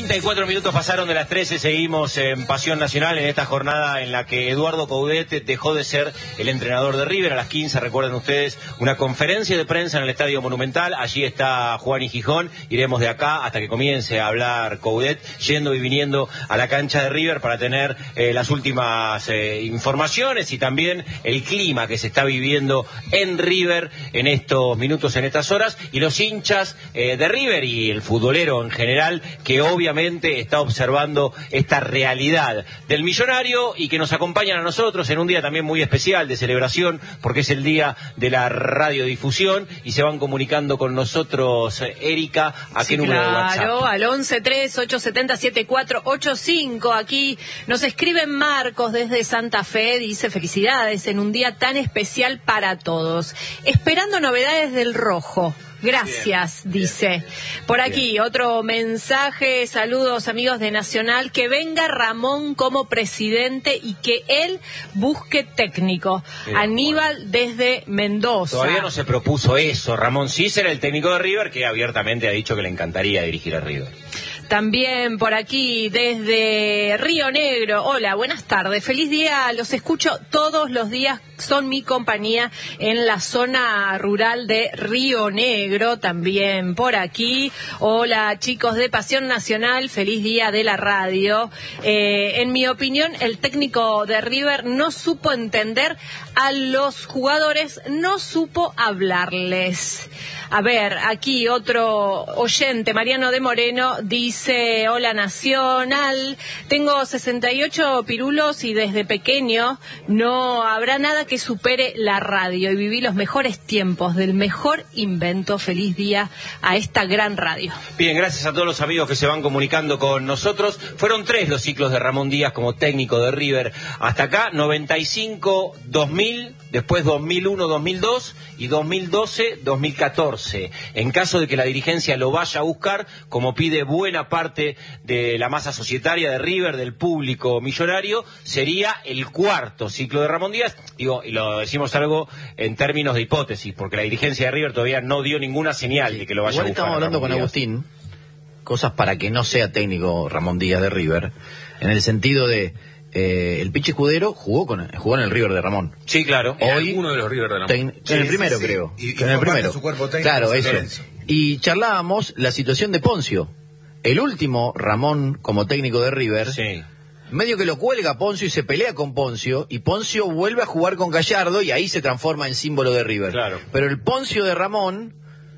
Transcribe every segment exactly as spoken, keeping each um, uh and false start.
treinta y cuatro minutos pasaron de las trece, seguimos en Pasión Nacional en esta jornada en la que Eduardo Coudet dejó de ser el entrenador de River. A las quince, recuerden ustedes, una conferencia de prensa en el Estadio Monumental. Allí está Juan y Gijón. Iremos de acá hasta que comience a hablar Coudet, yendo y viniendo a la cancha de River para tener eh, las últimas eh, informaciones y también el clima que se está viviendo en River en estos minutos, en estas horas, y los hinchas eh, de River y el futbolero en general, que obviamente está observando esta realidad del millonario y que nos acompañan a nosotros en un día también muy especial de celebración, porque es el día de la radiodifusión, y se van comunicando con nosotros. Erika, ¿a sí, qué número claro, de WhatsApp? Claro, al once tres ocho siete cero siete cuatro ocho cinco. Aquí nos escribe Marcos desde Santa Fe, dice: felicidades en un día tan especial para todos. Esperando novedades del rojo. Gracias, bien, dice. Bien, Por aquí, bien. Otro mensaje. Saludos, amigos de Nacional. Que venga Ramón como presidente y que él busque técnico. Bien, Aníbal, bueno, desde Mendoza. Todavía no se propuso eso. Ramón sí será el técnico de River, que abiertamente ha dicho que le encantaría dirigir a River. También por aquí desde Río Negro. Hola, buenas tardes, feliz día, los escucho todos los días, son mi compañía en la zona rural de Río Negro. También por aquí, hola chicos de Pasión Nacional, feliz día de la radio. Eh, en mi opinión, el técnico de River no supo entender a los jugadores, no supo hablarles. A ver, aquí otro oyente, Mariano de Moreno, dice: hola Nacional, tengo sesenta y ocho pirulos y desde pequeño no habrá nada que supere la radio y viví los mejores tiempos del mejor invento. Feliz día a esta gran radio. Bien, gracias a todos los amigos que se van comunicando con nosotros. Fueron tres los ciclos de Ramón Díaz como técnico de River hasta acá: noventa y cinco, dos mil, después dos mil uno, dos mil dos y dos mil doce, dos mil catorce. En caso de que la dirigencia lo vaya a buscar, como pide buena parte de la masa societaria de River, del público millonario, sería el cuarto ciclo de Ramón Díaz. Digo, y lo decimos algo en términos de hipótesis, porque la dirigencia de River todavía no dio ninguna señal de que lo vaya Igual a buscar. Estamos hablando con Agustín, cosas para que no sea técnico Ramón Díaz de River, en el sentido de Eh, el Pichi Escudero jugó con jugó en el River de Ramón. Sí, claro. Hoy uno de los River de Ramón. Ten, sí, en el primero, sí, sí. creo. Y, y en el primero. Su cuerpo técnico, claro, eso. Lorenzo. Y charlábamos la situación de Poncio. El último Ramón como técnico de River. Sí. Medio que lo cuelga Poncio y se pelea con Poncio, y Poncio vuelve a jugar con Gallardo y ahí se transforma en símbolo de River. Claro. Pero el Poncio de Ramón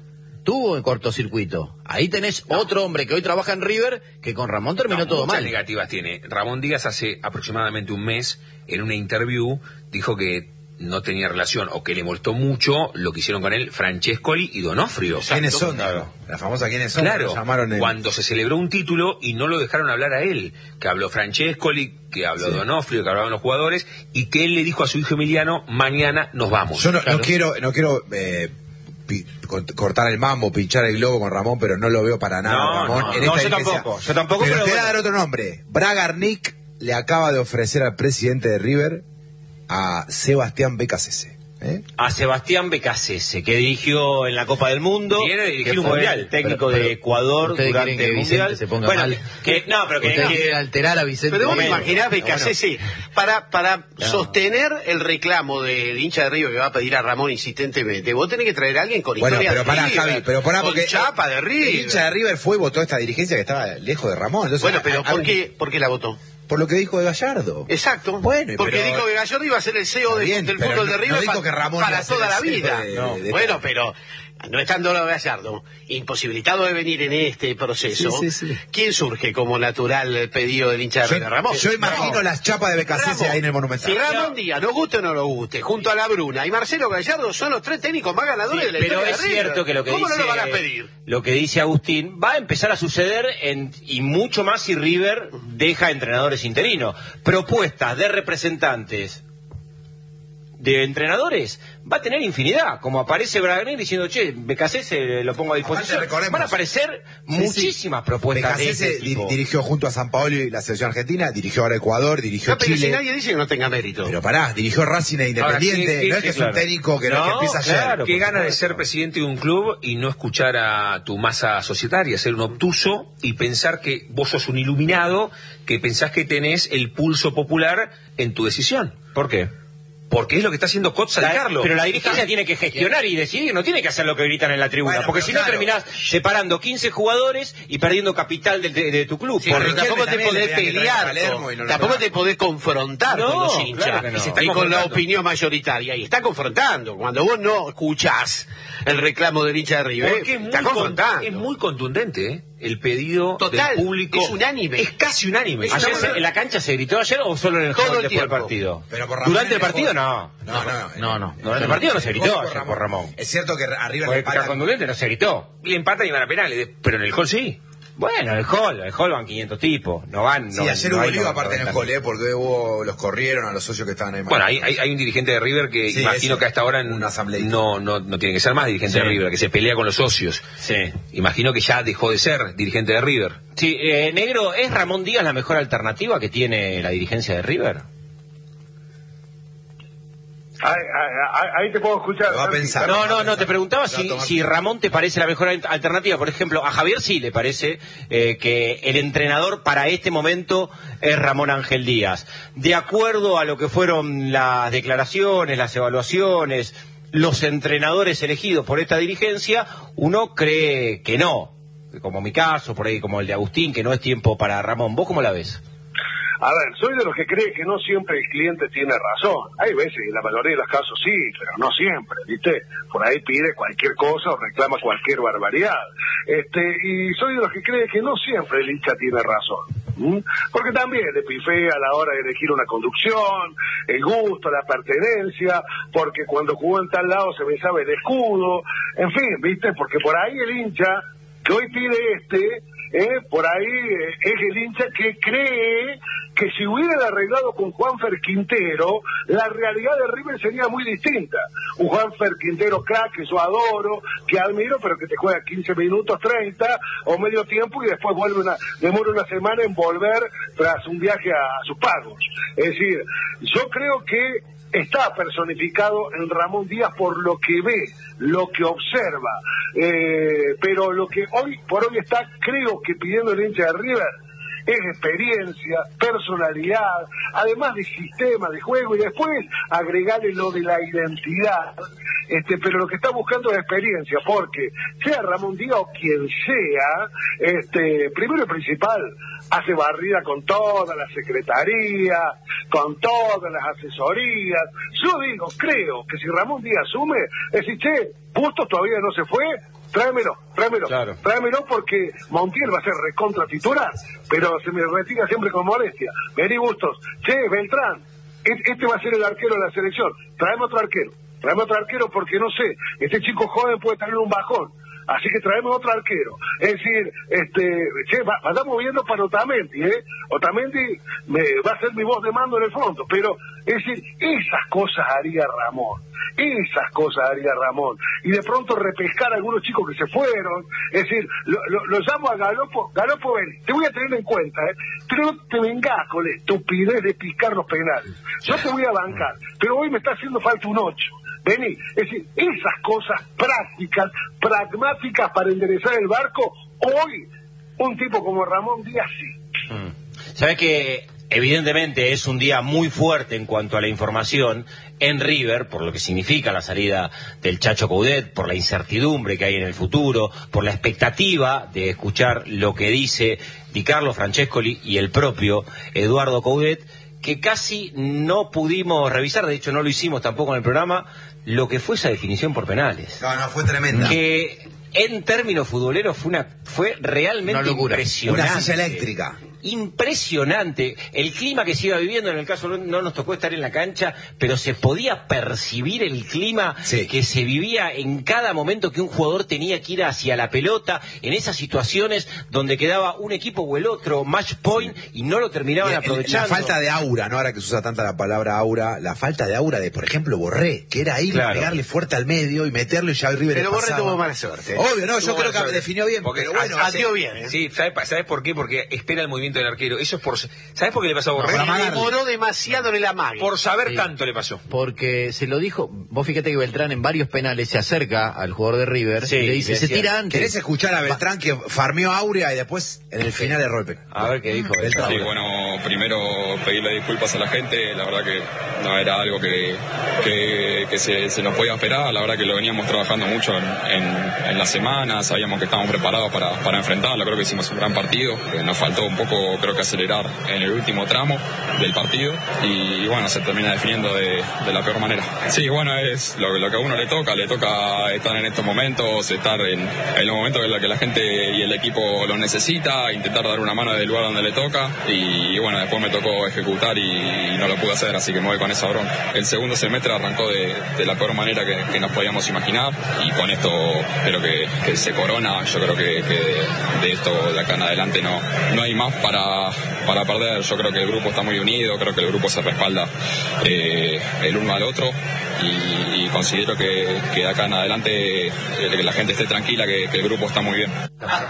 tuvo en cortocircuito. Ahí tenés no. otro hombre que hoy trabaja en River, que con Ramón terminó no, todo muchas mal. negativas tiene. Ramón Díaz hace aproximadamente un mes, en una interview, dijo que no tenía relación, o que le molestó mucho lo que hicieron con él Francescoli y Donofrio. ¿Quiénes son? Claro. La famosa ¿quiénes son? Claro, llamaron el... cuando se celebró un título y no lo dejaron hablar a él, que habló Francescoli, que habló sí. Donofrio, que hablaban los jugadores, y que él le dijo a su hijo Emiliano: mañana nos vamos. Yo no, claro. no quiero... No quiero eh... cortar el mambo, pinchar el globo con Ramón, pero no lo veo para nada, no, Ramón. No, en no, esta yo tampoco, yo tampoco. Pero, pero te voy bueno. a dar otro nombre. Bragarnik le acaba de ofrecer al presidente de River a Sebastián Becasese. ¿Eh? A Sebastián Becasese, que dirigió en la Copa del Mundo, viene a dirigir que un fue mundial. el técnico pero, pero, de Ecuador durante que el mundial. Se ponga bueno, mal. que no, pero que usted que, quiere alterar a Vicente. Pero vos me Romero. imaginás Becasese bueno. para para no. sostener el reclamo del hincha de River que va a pedir a Ramón insistentemente. Vos tenés que traer a alguien con bueno, historia pero de pará, River, Javi, pero pará, porque con chapa de River. El hincha de River fue y votó esta dirigencia que estaba lejos de Ramón. Entonces, bueno, pero a, ¿por a, qué por qué la votó? Por lo que dijo de Gallardo. Exacto. Bueno, porque pero, dijo que Gallardo iba a ser el C E O de, bien, del fútbol no, de River no dijo pa, que Ramón para toda la vida. De, no. de, de, bueno, pero no estando lo de Gallardo, imposibilitado de venir en este proceso, sí, sí, sí. ¿quién surge como natural el pedido del hincha de River? Ramón. Yo imagino no. las chapas de Becasese ahí en el Monumental. Si Ramón Díaz, nos guste o no nos guste, junto a la Bruna y Marcelo Gallardo son los tres técnicos más ganadores sí, de la pero historia es de River. cierto que lo que ¿Cómo dice, no lo van a pedir? Lo que dice Agustín va a empezar a suceder en, y mucho más si River deja entrenadores interinos. Propuestas de representantes de entrenadores va a tener infinidad, como aparece Bragarnik diciendo, che, Becasese lo pongo a disposición. Van a aparecer sí, muchísimas sí. propuestas de ese di tipo. Dirigió junto a San Paolo y la selección argentina, dirigió ahora Ecuador, dirigió no, pero Chile. Si nadie dice que no tenga mérito. Pero pará, dirigió Racing e Independiente, ahora, ¿qué, qué, no es que sí, claro. es un técnico que no, no que empieza ayer. claro, Qué gana de ser presidente de un club y no escuchar a tu masa societaria, ser un obtuso y pensar que vos sos un iluminado, que pensás que tenés el pulso popular en tu decisión. ¿Por qué? Porque es lo que está haciendo Cotza de Carlos. Pero la dirigencia tiene que gestionar y decidir, no tiene que hacer lo que gritan en la tribuna, bueno, porque si no claro. terminás separando quince jugadores y perdiendo capital de, de, de tu club. Sí, Por pero tampoco te podés pelear, Palermo y no lo tampoco trae. te podés confrontar No, con los hinchas claro que no. y, Se está y con la confrontando. opinión mayoritaria. Y está confrontando. Cuando vos no escuchás el reclamo del hincha de River, Porque es muy, está con- confrontando. es muy contundente, ¿eh? El pedido Total, del público. es unánime. Es casi unánime. Es ¿Ayer una- se- en la cancha se gritó ayer o solo en el Todo hall el después del tiempo. partido? Pero por Ramón Durante el en el partido hall. no. No, no, No, no. Durante el partido no se gritó Gol ayer por Ramón. Es cierto que a River Porque le está pagan. contundente no se gritó. Le empatan y van a penales, pero en el hall sí. Bueno, el hall, el hall van quinientos tipos, no van... Sí, no, ayer no hubo hay lío no- aparte en el noventa. hall, ¿eh? Porque hubo, los corrieron a los socios que estaban ahí. Bueno, hay, hay, hay un dirigente de River que Sí, imagino ese, que hasta ahora un asambleísta. no, no, no tiene que ser más dirigente Sí. de River, que se pelea con los socios. Sí. Imagino que ya dejó de ser dirigente de River. Sí, eh, Negro, ¿es Ramón Díaz la mejor alternativa que tiene la dirigencia de River? Ahí, ahí, ahí te puedo escuchar. Lo va a Santi. pensar. No, no, no, pensar. te preguntaba Va a si, tomar si tiempo. Ramón te parece la mejor al- alternativa. Por ejemplo, a Javier sí le parece eh, que el entrenador para este momento es Ramón Ángel Díaz. De acuerdo a lo que fueron las declaraciones, las evaluaciones, los entrenadores elegidos por esta dirigencia, uno cree que no. Como mi caso, por ahí como el de Agustín, que no es tiempo para Ramón. ¿Vos cómo la ves? A ver, soy de los que cree que no siempre el cliente tiene razón. Hay veces, en la mayoría de los casos sí, pero no siempre, ¿viste? Por ahí pide cualquier cosa o reclama cualquier barbaridad. Este, y soy de los que cree que no siempre el hincha tiene razón. ¿m? Porque también le pifea a la hora de elegir una conducción, el gusto, la pertenencia, porque cuando jugó en tal lado se besaba el escudo, en fin, ¿viste? Porque por ahí el hincha que hoy pide este, eh, por ahí eh, es el hincha que cree que si hubieran arreglado con Juanfer Quintero, la realidad de River sería muy distinta. Un Juanfer Quintero crack que yo adoro, que admiro, pero que te juega quince minutos, treinta o medio tiempo y después vuelve una, demora una semana en volver tras un viaje a, a sus pagos. Es decir, yo creo que está personificado en Ramón Díaz por lo que ve, lo que observa, eh, pero lo que hoy por hoy está, creo que pidiendo el hincha de River es experiencia, personalidad, además de sistema de juego y después agregarle lo de la identidad. Este, pero lo que está buscando es experiencia, porque sea Ramón Díaz o quien sea, este, primero y principal, hace barrida con toda la secretaría, con todas las asesorías. Yo digo, creo que si Ramón Díaz asume, es decir, che, Bustos todavía no se fue, tráemelo, tráemelo, Claro. tráemelo porque Montiel va a ser recontra titular, pero se me retira siempre con molestia. Vení Bustos, che, Beltrán, e- este va a ser el arquero de la selección, tráeme otro arquero, tráeme otro arquero porque no sé, este chico joven puede tener un bajón. Así que traemos otro arquero. Es decir, este, che, va, andamos viendo para Otamendi, ¿eh? Otamendi me, va a ser mi voz de mando en el fondo, pero, es decir, esas cosas haría Ramón. Esas cosas haría Ramón. Y de pronto repescar a algunos chicos que se fueron. Es decir, lo, lo, lo llamo a Galopo, Galopo, ven, te voy a tener en cuenta, ¿eh? Pero no te vengas con la estupidez de picar los penales. Yo te voy a bancar, pero hoy me está haciendo falta un ocho. Vení, es decir, esas cosas prácticas, pragmáticas para enderezar el barco, hoy un tipo como Ramón Díaz sí. Mm. Sabes que evidentemente es un día muy fuerte en cuanto a la información en River, por lo que significa la salida del Chacho Coudet, por la incertidumbre que hay en el futuro, por la expectativa de escuchar lo que dice Di Carlo Francescoli y el propio Eduardo Coudet, que casi no pudimos revisar, de hecho no lo hicimos tampoco en el programa, lo que fue esa definición por penales. No, no, fue tremenda. Que en términos futboleros fue una fue realmente Una locura. impresionante. Una silla eléctrica. impresionante. El clima que se iba viviendo, en el caso no nos tocó estar en la cancha, pero se podía percibir el clima sí. que se vivía en cada momento que un jugador tenía que ir hacia la pelota, en esas situaciones donde quedaba un equipo o el otro, match point, sí. y no lo terminaban y, aprovechando. La falta de aura, ¿no? Ahora que se usa tanta la palabra aura, la falta de aura de, por ejemplo, Borré, que era ir claro. a pegarle fuerte al medio y meterlo y ya River Pero Borré pasaba. tuvo mala suerte. Obvio, no, tuvo yo creo que suerte. definió bien, porque pero bueno, atió bien. ¿eh? Sí, ¿sabes, ¿sabes por qué? Porque espera el movimiento del arquero. Eso es por... ¿Sabes por qué le pasó a Borré? No, demoró demasiado en el amague. Por saber sí. tanto le pasó. Porque se lo dijo, vos fíjate que Beltrán en varios penales se acerca al jugador de River sí, y le dice, se tira antes. ¿Querés escuchar a Beltrán que farmeó Aurea y después en el final erró el penal? A ver qué dijo Beltrán. Sí, bueno, primero pedirle disculpas a la gente, la verdad que no era algo que, que, que se, se nos podía esperar, la verdad que lo veníamos trabajando mucho en, en, en las semanas, sabíamos que estábamos preparados para, para enfrentarlo, creo que hicimos un gran partido, nos faltó un poco creo que acelerar en el último tramo del partido y, y bueno, se termina definiendo de, de la peor manera. Sí, bueno, es lo, lo que a uno le toca, le toca estar en estos momentos, estar en, en los momentos en los que la gente y el equipo lo necesita, intentar dar una mano desde el lugar donde le toca y, y bueno, después me tocó ejecutar y, y no lo pude hacer, así que me voy con esa bronca. El segundo semestre arrancó de, de la peor manera que, que nos podíamos imaginar y con esto creo que, que se corona, yo creo que, que de, de esto de acá en adelante no, no hay más para, para perder, yo creo que el grupo está muy unido, creo que el grupo se respalda eh, el uno al otro y, y considero que, que de acá en adelante eh, que la gente esté tranquila, que, que el grupo está muy bien.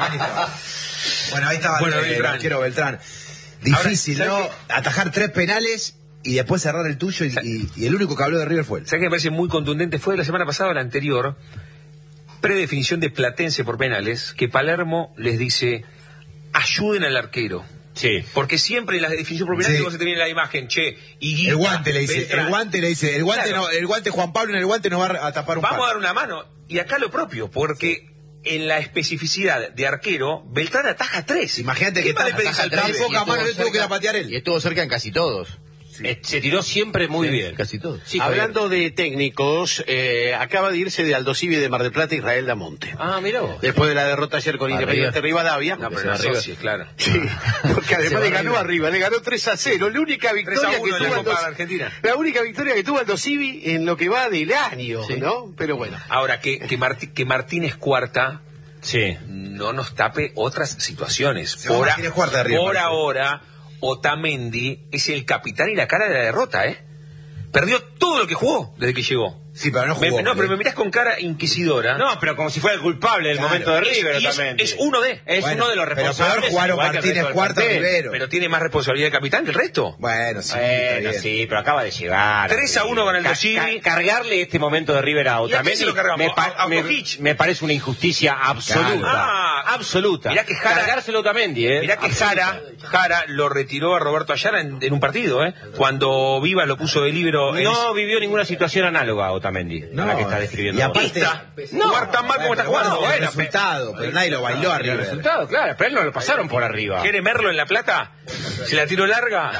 Bueno, ahí estaba bueno, el, el Beltrán. arquero Beltrán. Difícil, Ahora, ¿no? Que... Atajar tres penales y después cerrar el tuyo y, y, y el único que habló de River fue él. ¿Sabes qué me parece muy contundente? Fue la semana pasada o la anterior, predefinición de Platense por penales, que Palermo les dice, ayuden al arquero. Sí. Porque siempre en la definición por penales sí. se te viene la imagen, che, y Guita, el guante le dice, Beltrán. el guante le dice, el guante Claro. no, el guante Juan Pablo en el guante nos va a tapar un Vamos par. a dar una mano. Y acá lo propio, porque en la especificidad de arquero, Beltrán ataja tres. Imagínate que ¿Qué más le pedís ataja al tres pibe? y poca mano le tuvo que ir a patear él. Y estuvo cerca en casi todos. Eh, se tiró siempre muy Sí, bien. Casi todos. Sí, Hablando de técnicos, eh, acaba de irse de Aldo Civi de Mar del Plata Israel Damonte. Ah, mirá vos. Después de la derrota ayer con Arriba. Independiente Rivadavia. No, pero Se no va arriba. asocies, claro. Sí, porque además le ganó arriba. arriba, le ganó tres a cero. La única victoria tres a uno que en la tuvo Copa Aldo- de Argentina. La única victoria que tuvo Aldo Civi en lo que va del año, Sí. ¿no? Pero bueno. Ahora, que, que, Martí- que Martínez Cuarta Sí. no nos tape otras situaciones. Se va Por, a- Martínez Cuarta de River, por parece. ahora, Otamendi es el capitán y la cara de la derrota, ¿eh? Perdió todo lo que jugó desde que llegó. Sí, pero no Me- jugó. no, pero me mirás con cara inquisidora. No, pero como si fuera el culpable del Claro. momento de Es- River y es- también. es uno de. Es Bueno, uno de los pero responsables. peor jugaron igual que el Martínez resto del Cuarta plantel. Rivero. Pero tiene más responsabilidad de capitán que el resto. Bueno, sí. está Bueno, bien. sí, pero acaba de llegar. tres a uno con el Ca- Dosivi. ca- Cargarle este momento de River a ¿Y a quién Otamendi se lo cargamos? me, pa- ¿A- a me- Kojic? me parece una injusticia absoluta. Ah, absoluta. mirá que Jara- Cargárselo a Otamendi, ¿eh? Mirá que Absoluta. Jara, Jara lo retiró a Roberto Ayala en, en un partido, ¿eh? Cuando Viva lo puso de libero. en- No vivió ninguna situación análoga a Otamendi, No, a la que está describiendo. y vos. aparte- Esta, No, jugar tan mal como está Bueno, jugando. bueno, Bueno, el resultado, pero nadie lo bailó a El River. resultado, claro, pero él no lo pasaron por arriba. ¿Quiere Merlo en La Plata? ¿Se la tiró larga?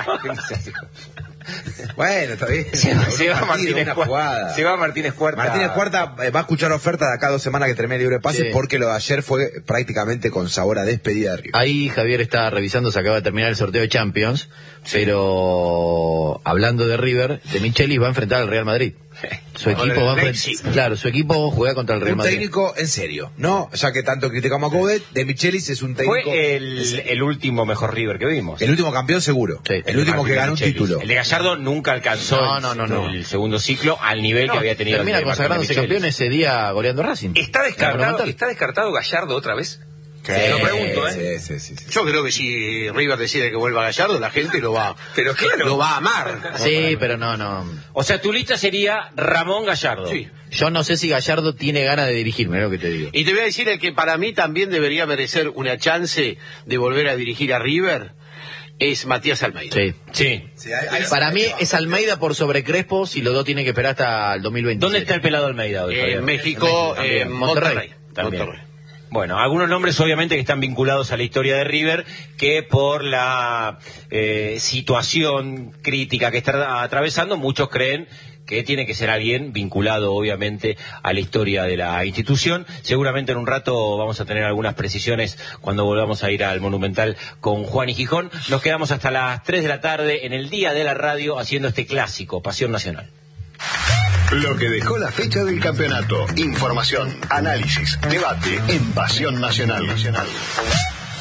Bueno, está bien. Se va, Un se va partido, Martínez una Cuarta. jugada. Se va Martínez Cuarta. Martínez Cuarta eh, va a escuchar oferta de acá a dos semanas que termine libre de pases Sí. porque lo de ayer fue prácticamente con sabor a despedida de River. Ahí Javier está revisando, se acaba de terminar el sorteo de Champions, pero hablando de River, De Michelis va a enfrentar al Real Madrid. Su Con equipo el va a Leipzig. enfrentar, claro, su equipo juega contra el Real Un Madrid. técnico en serio, ¿no? Ya que tanto criticamos a Coudet, De Michelis es un técnico... Fue el, el último mejor River que vimos. El último campeón seguro. Sí. el último que ganó un Michelis. título. El de Gallardo nunca alcanzó No, el, no, no, no. el segundo ciclo al nivel No, que había tenido termina el de Martín consagrándose Michelis. campeón ese día goleando Racing. ¿Está La descartado, Monumental. ¿Está descartado Gallardo otra vez? Sí, Lo pregunto, ¿eh? Sí, sí, sí, sí. Yo creo que si River decide que vuelva Gallardo, la gente lo va, Pero claro. lo va a amar. Sí, pero no, no. O sea, tu lista sería Ramón Gallardo. Sí. Yo no sé si Gallardo tiene ganas de dirigirme, es lo que te digo. Y te voy a decir el que para mí también debería merecer una chance de volver a dirigir a River, es Matías Almeida. Sí. Sí. Sí, hay- hay- Para mí es Almeida por sobre Crespo, si los dos tienen que esperar hasta el dos mil veinte. ¿Dónde está el pelado Almeida hoy, En Javier? México, También. en Monterrey. Monterrey. También. Monterrey. Bueno, algunos nombres obviamente que están vinculados a la historia de River, que por la eh, situación crítica que está atravesando, muchos creen que tiene que ser alguien vinculado obviamente a la historia de la institución. Seguramente en un rato vamos a tener algunas precisiones cuando volvamos a ir al Monumental con Juan y Gijón. Nos quedamos hasta las tres de la tarde en el Día de la Radio haciendo este clásico, Pasión Nacional. Lo que dejó la fecha del campeonato. Información, análisis, debate en Pasión Nacional. Nacional.